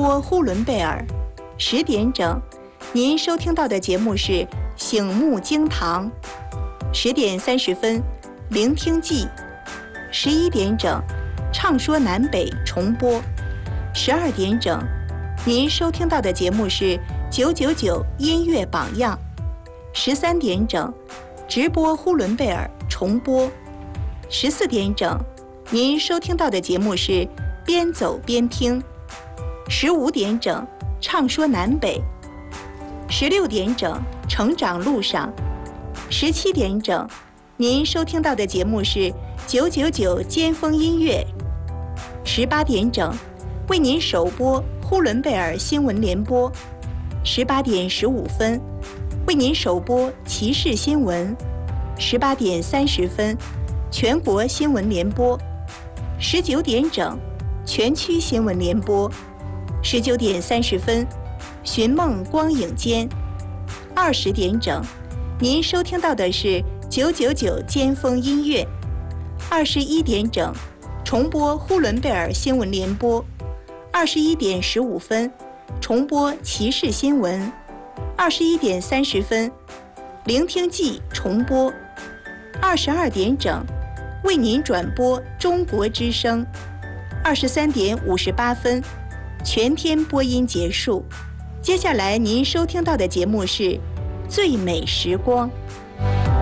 播呼伦贝尔。10点整，您收听到的节目是醒目惊堂。10点30分，聆听记。11点整，唱说南北重播。12点整，您收听到的节目是999音乐榜样。13点整，直播呼伦贝尔重播。14点整，您收听到的节目是边走边听。15点整，唱说南北。16点整，成长路上。17点整，您收听到的节目是999尖峰音乐。18点整，为您首播呼伦贝尔新闻联播。18点15分，为您首播骑士新闻。18点30分，全国新闻联播。19点整，全区新闻联播。19点30分，寻梦光影间。20点整，您收听到的是999尖峰音乐。21点整，重播呼伦贝尔新闻联播。21点15分，重播骑士新闻。21点30分，聆听记重播。22点整，为您转播中国之声。23点58分，全天播音结束。接下来您收听到的节目是最美时光。